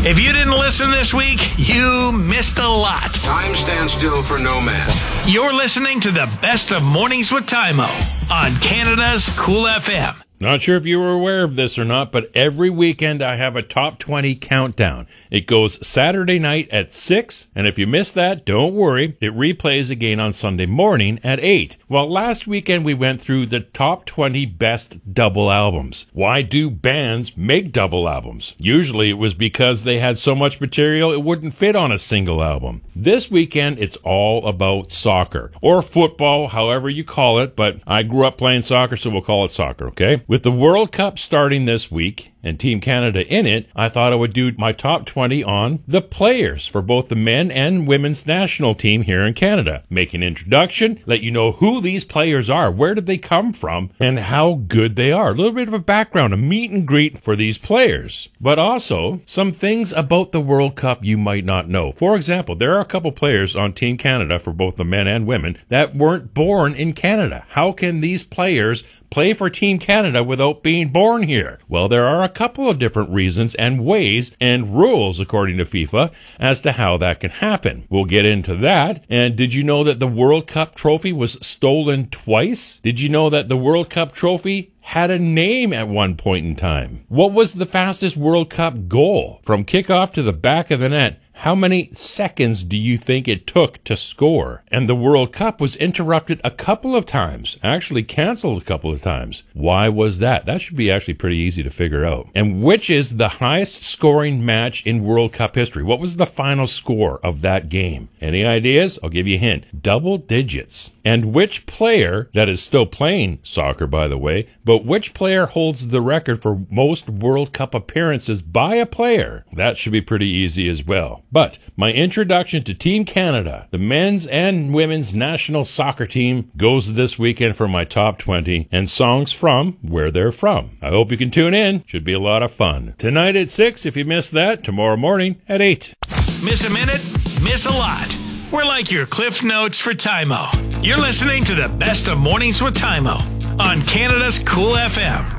If you didn't listen this week, you missed a lot. Time stands still for no man. You're listening to the best of Mornings with Tymo on Canada's Cool FM. Not sure if you were aware of this or not, but every weekend I have a top 20 countdown. It goes Saturday night at 6, and if you miss that, don't worry. It replays again on Sunday morning at 8. Well, last weekend we went through the top 20 best double albums. Why do bands make double albums? Usually it was because they had so much material it wouldn't fit on a single album. This weekend it's all about soccer, or football, however you call it, but I grew up playing soccer, so we'll call it soccer, okay? With the World Cup starting this week and Team Canada in it, I thought I would do my top 20 on the players for both the men and women's national team here in Canada. Make an introduction, let you know who these players are, where did they come from, and how good they are. A little bit of a background, a meet and greet for these players. But also, some things about the World Cup you might not know. For example, there are a couple players on Team Canada for both the men and women that weren't born in Canada. How can these players play for Team Canada without being born here? Well, there are a couple of different reasons and ways and rules, according to FIFA, as to how that can happen. We'll get into that. And did you know that the World Cup trophy was stolen twice? Did you know that the World Cup trophy had a name at one point in time? What was the fastest World Cup goal? From kickoff to the back of the net, how many seconds do you think it took to score? And the World Cup was interrupted a couple of times, actually canceled a couple of times. Why was that? That should be actually pretty easy to figure out. And which is the highest scoring match in World Cup history? What was the final score of that game? Any ideas? I'll give you a hint. Double digits. And which player, that is still playing soccer by the way, but which player holds the record for most World Cup appearances by a player? That should be pretty easy as well. But my introduction to Team Canada, the men's and women's national soccer team, goes this weekend for my top 20 and songs from where they're from. I hope you can tune in. Should be a lot of fun. Tonight at 6 if you missed that. Tomorrow morning at 8. Miss a minute, miss a lot. We're like your Cliff Notes for Tymo. You're listening to the best of Mornings with Tymo on Canada's Cool FM.